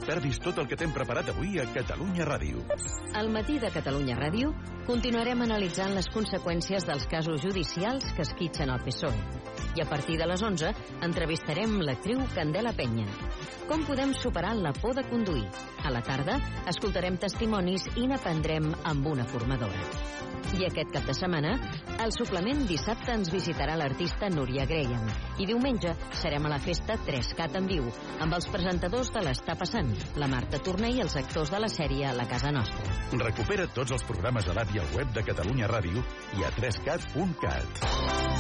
perdis tot el que t'hem preparat avui a Catalunya Ràdio. Al matí de Catalunya Ràdio continuarem analitzant les conseqüències dels casos judicials que esquitxen el PSOE. I a partir de les 11 entrevistarem l'actriu Candela Peña. Com podem superar la por de conduir? A la tarda escoltarem testimonis i n'aprendrem amb una formadora. I aquest cap de setmana, al suplement dissabte ens visitarà l'artista Núria Graham. I diumenge serem a la festa 3CAT en viu, amb els presentadors de l'Està Passant, la Marta Torner i els actors de la sèrie La Casa Nostra. Recupera tots els programes de l'AP i al web de Catalunya Ràdio i a 3cat.cat.